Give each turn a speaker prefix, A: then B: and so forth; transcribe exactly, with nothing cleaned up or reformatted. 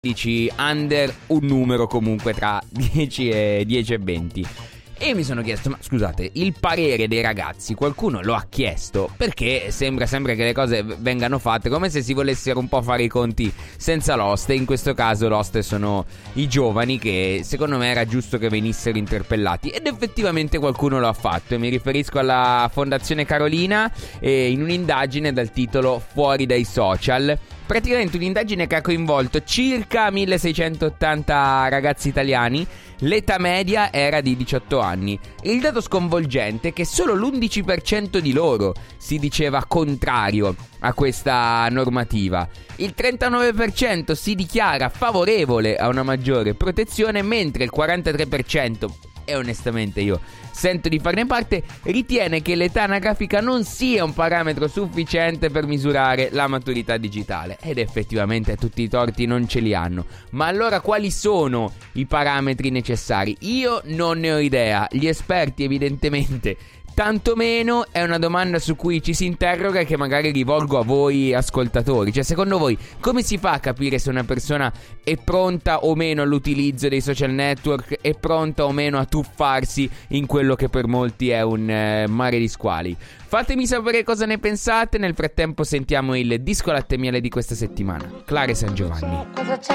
A: dici under un numero comunque tra dieci e venti. E io mi sono chiesto, ma scusate, il parere dei ragazzi qualcuno lo ha chiesto? Perché sembra sempre che le cose vengano fatte come se si volessero un po' fare i conti senza l'oste. In questo caso l'oste sono i giovani, che secondo me era giusto che venissero interpellati. Ed effettivamente qualcuno lo ha fatto, e mi riferisco alla Fondazione Carolina, eh, in un'indagine dal titolo Fuori dai social. Praticamente un'indagine che ha coinvolto circa milleseicentottanta ragazzi italiani. L'età media era di diciotto anni. Il dato sconvolgente è che solo l'undici per cento di loro si diceva contrario a questa normativa. Il trentanove per cento si dichiara favorevole a una maggiore protezione, mentre il quarantatré per cento, e onestamente io sento di farne parte, ritiene che l'età anagrafica non sia un parametro sufficiente per misurare la maturità digitale. Ed effettivamente tutti i torti non ce li hanno. Ma allora quali sono i parametri necessari? Io non ne ho idea. Gli esperti evidentemente tanto meno. È una domanda su cui ci si interroga e che magari rivolgo a voi ascoltatori. Cioè, secondo voi come si fa a capire se una persona è pronta o meno all'utilizzo dei social network, è pronta o meno a tuffarsi in quello che per molti è un eh, mare di squali? Fatemi sapere cosa ne pensate. Nel frattempo sentiamo il disco latte e miele di questa settimana, Clara e San Giovanni.